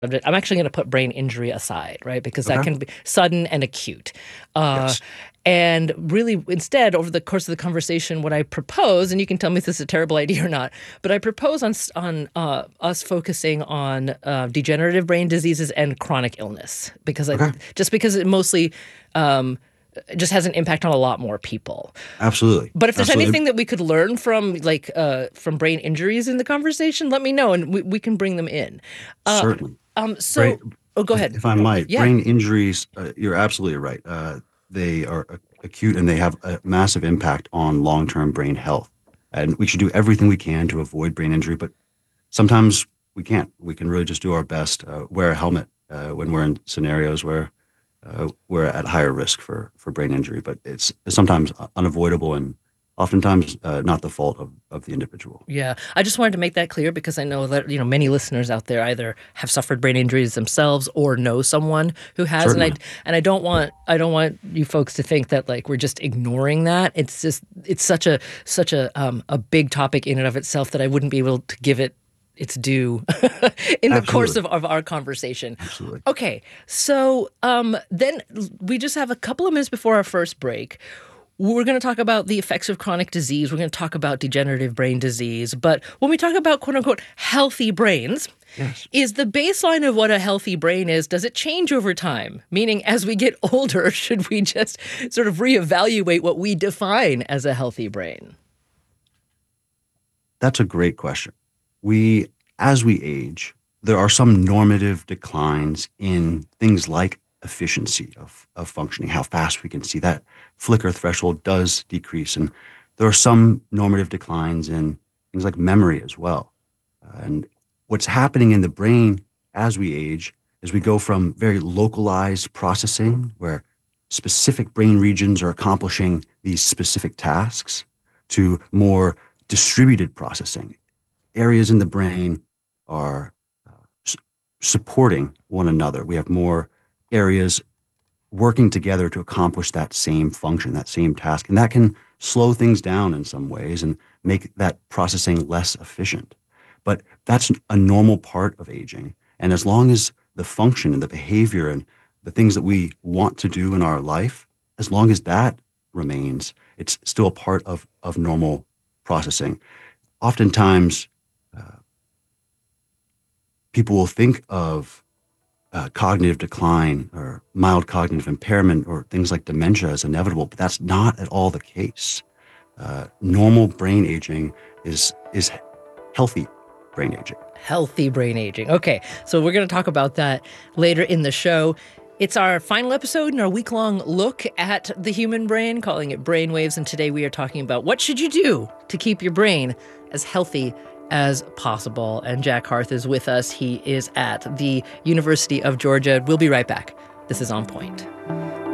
of it. I'm actually going to put brain injury aside, right? Because that Okay. can be sudden and acute. Uh, Yes. and really, instead, over the course of the conversation, what I propose, and you can tell me if this is a terrible idea or not, but I propose on us focusing on degenerative brain diseases and chronic illness Okay. just because it mostly um, just has an impact on a lot more people. Absolutely. But if there's Absolutely. anything that we could learn from brain injuries in the conversation, let me know and we can bring them in. Uh, Certainly. Brain, so, oh, go ahead. if I might, Yeah. brain injuries, you're absolutely right. They are acute and they have a massive impact on long-term brain health. And we should do everything we can to avoid brain injury, but sometimes we can't. We can really just do our best. Wear a helmet when we're in scenarios where we're at higher risk for brain injury, but it's sometimes unavoidable and oftentimes not the fault of the individual. Yeah, I just wanted to make that clear because I know that many listeners out there either have suffered brain injuries themselves or know someone who has, Certainly. and I don't want you folks to think that like we're just ignoring that. It's such a big topic in and of itself that I wouldn't be able to give it its due in the course Absolutely. of our conversation. Absolutely. Okay, so then we just have a couple of minutes before our first break. We're going to talk about the effects of chronic disease. We're going to talk about degenerative brain disease. But when we talk about quote unquote healthy brains, Yes. is the baseline of what a healthy brain is, does it change over time? Meaning, as we get older, should we just sort of reevaluate what we define as a healthy brain? That's a great question. We, as we age, there are some normative declines in things like efficiency of functioning, how fast we can see that flicker threshold does decrease. And there are some normative declines in things like memory as well. And what's happening in the brain as we age is we go from very localized processing, where specific brain regions are accomplishing these specific tasks, to more distributed processing. Areas in the brain are s- supporting one another. We have more areas working together to accomplish that same function, that same task. And that can slow things down in some ways and make that processing less efficient. But that's a normal part of aging. And as long as the function and the behavior and the things that we want to do in our life, as long as that remains, it's still a part of normal processing. Oftentimes, uh, people will think of cognitive decline or mild cognitive impairment or things like dementia as inevitable, but that's not at all the case. Normal brain aging is healthy brain aging. Healthy brain aging. Okay, so we're going to talk about that later in the show. It's our final episode in our week-long look at the human brain, calling it Brainwaves, and today we are talking about what should you do to keep your brain as healthy as possible. And Jack Harth is with us. He is at the University of Georgia. We'll be right back. This is On Point.